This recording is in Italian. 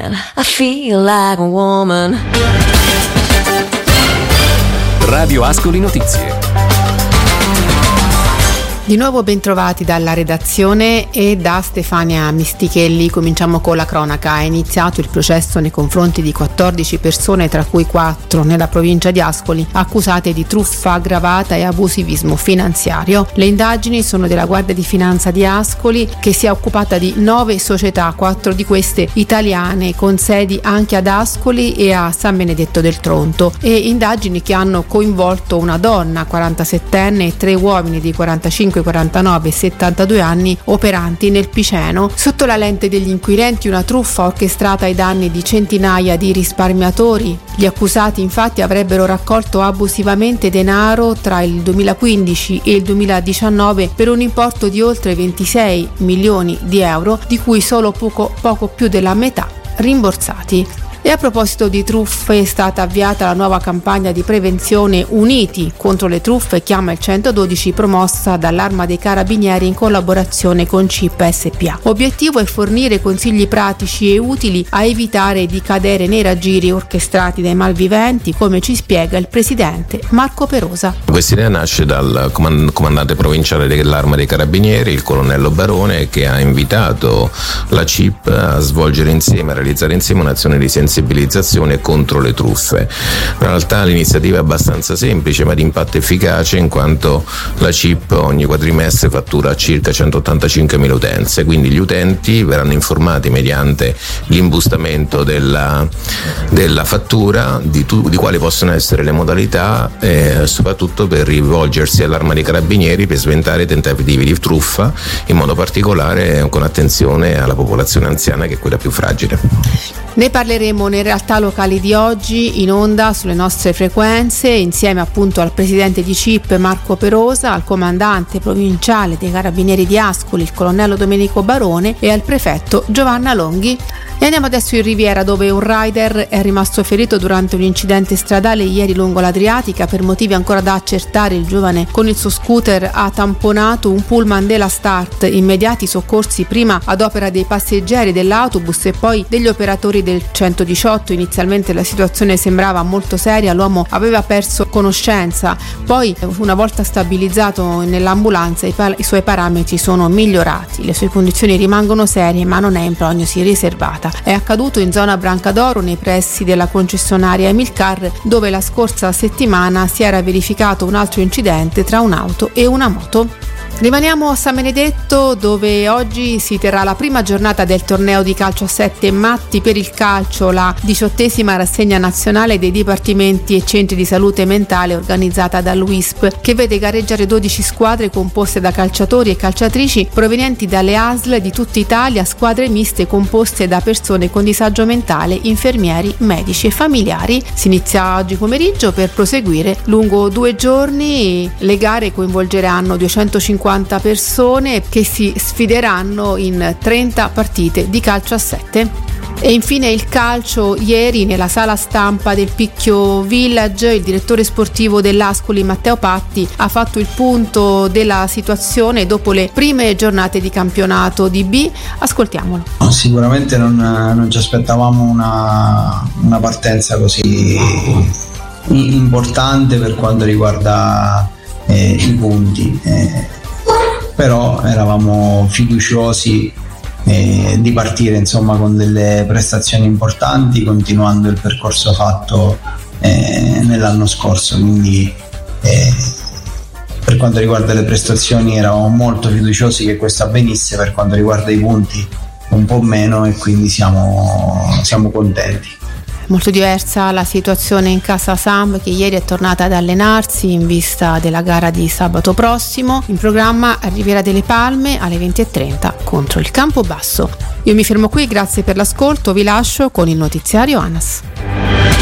man, I feel like a woman. Radio Ascoli Notizie. Di nuovo bentrovati dalla redazione e da Stefania Mistichelli. Cominciamo con la cronaca. È iniziato il processo nei confronti di 14 persone, tra cui 4 nella provincia di Ascoli, accusate di truffa aggravata e abusivismo finanziario. Le indagini sono della Guardia di Finanza di Ascoli, che si è occupata di 9 società, 4 di queste italiane, con sedi anche ad Ascoli e a San Benedetto del Tronto, e indagini che hanno coinvolto una donna 47enne e 3 uomini di 45, 49 e 72 anni operanti nel Piceno. Sotto la lente degli inquirenti una truffa orchestrata ai danni di centinaia di risparmiatori. Gli accusati infatti avrebbero raccolto abusivamente denaro tra il 2015 e il 2019 per un importo di oltre 26 milioni di euro, di cui solo poco più della metà rimborsati. E a proposito di truffe, è stata avviata la nuova campagna di prevenzione Uniti contro le truffe, chiama il 112, promossa dall'Arma dei Carabinieri in collaborazione con CIP SpA. Obiettivo è fornire consigli pratici e utili a evitare di cadere nei raggiri orchestrati dai malviventi, come ci spiega il presidente Marco Perosa. Questa idea nasce dal comandante provinciale dell'Arma dei Carabinieri, il colonnello Barone, che ha invitato la CIP a svolgere insieme, a realizzare insieme un'azione di sensibilizzazione contro le truffe. In realtà l'iniziativa è abbastanza semplice ma di impatto efficace, in quanto la CIP ogni quadrimestre fattura circa 185.000 utenze, quindi gli utenti verranno informati mediante l'imbustamento della fattura di quali possono essere le modalità, soprattutto per rivolgersi all'Arma dei Carabinieri per sventare tentativi di truffa, in modo particolare con attenzione alla popolazione anziana, che è quella più fragile. Ne parleremo nelle realtà locali di oggi in onda sulle nostre frequenze, insieme appunto al presidente di CIP Marco Perosa, al comandante provinciale dei Carabinieri di Ascoli, il colonnello Domenico Barone, e al prefetto Giovanna Longhi. E andiamo adesso in Riviera, dove un rider è rimasto ferito durante un incidente stradale ieri lungo l'Adriatica. Per motivi ancora da accertare, il giovane con il suo scooter ha tamponato un pullman della Start. Immediati soccorsi prima ad opera dei passeggeri dell'autobus e poi degli operatori del 118. Inizialmente la situazione sembrava molto seria, l'uomo aveva perso conoscenza, poi una volta stabilizzato nell'ambulanza i suoi parametri sono migliorati, le sue condizioni rimangono serie ma non è in prognosi riservata. È accaduto in zona Brancadoro, nei pressi della concessionaria Emilcar, dove la scorsa settimana si era verificato un altro incidente tra un'auto e una moto. Rimaniamo a San Benedetto, dove oggi si terrà la prima giornata del torneo di calcio a 7 Matti per il calcio, la 18ª rassegna nazionale dei dipartimenti e centri di salute mentale organizzata dall'UISP, che vede gareggiare 12 squadre composte da calciatori e calciatrici provenienti dalle ASL di tutta Italia, squadre miste composte da persone con disagio mentale, infermieri, medici e familiari. Si inizia oggi pomeriggio per proseguire lungo 2 giorni. Le gare coinvolgeranno 250 persone che si sfideranno in 30 partite di calcio a 7. E infine il calcio. Ieri nella sala stampa del Picchio Village il direttore sportivo dell'Ascoli Matteo Patti ha fatto il punto della situazione dopo le prime giornate di campionato di B. Ascoltiamolo. Sicuramente non ci aspettavamo una partenza così importante per quanto riguarda i punti, però eravamo fiduciosi di partire insomma con delle prestazioni importanti, continuando il percorso fatto nell'anno scorso, quindi per quanto riguarda le prestazioni eravamo molto fiduciosi che questo avvenisse. Per quanto riguarda i punti un po' meno, e quindi siamo contenti. Molto diversa la situazione in casa Samb, che ieri è tornata ad allenarsi in vista della gara di sabato prossimo. In programma a Riviera delle Palme alle 20:30 contro il Campobasso. Io mi fermo qui, grazie per l'ascolto, vi lascio con il notiziario ANAS.